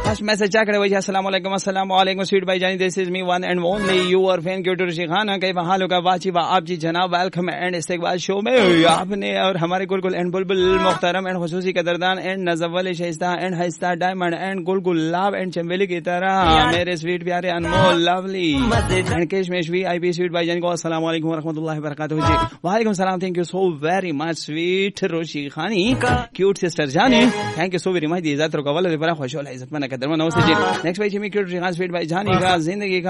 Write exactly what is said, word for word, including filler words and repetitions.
First message क्या करे भाई, अस्सलाम वालेकुम अस्सलाम वालेकुम स्वीट भाई जानी, this is me one and only your fan cute ऋषि खान। कई हाल का वाची वा आप जी जनाब, वेलकम एंड इस्तकबाल शो में आपने और हमारे गुलगुल and Bulbul मुख्तरम and खुसूसी कदरदान and नजवल Shaista and हस्ता डायमंड एंड गुलगुल लाभ एंड चंबेली की तरह मेरे स्वीट प्यारे अनमोल lovely and केशमेश we I P sweet भाई जान को अस्सलाम वालेकुम रहमतुल्लाहि व बरकातहू जी। वालेकुम सलाम, thank you so very much sweet रोशी खानी क्यूट सिस्टर जानी, thank you so very much. दी इज्जत रो कवल बड़ा खुश होला इज्जत मना कदर मना उसे जी। नेक्स्ट भाई जी मी क्यूट रिहान स्वीट भाई जानी का जिंदगी का